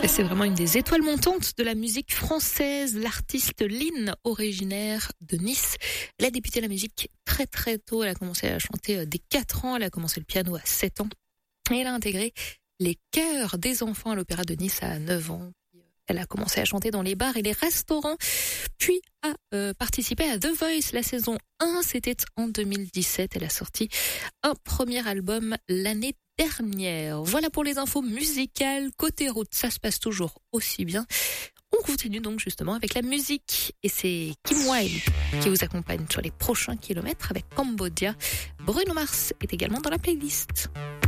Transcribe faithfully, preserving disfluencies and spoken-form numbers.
C'est vraiment une des étoiles montantes de la musique française, l'artiste Lynn, originaire de Nice. Elle a débuté la musique très très tôt, elle a commencé à chanter dès quatre ans, elle a commencé le piano à sept ans et elle a intégré les chœurs des enfants à l'Opéra de Nice à neuf ans. Elle a commencé à chanter dans les bars et les restaurants, puis a euh, participé à The Voice, la saison un, c'était en deux mille dix-sept. Elle a sorti un premier album l'année dernière. Voilà pour les infos musicales. Côté route, ça se passe toujours aussi bien. On continue donc justement avec la musique. Et c'est Kim Wilde qui vous accompagne sur les prochains kilomètres avec Cambodia. Bruno Mars est également dans la playlist.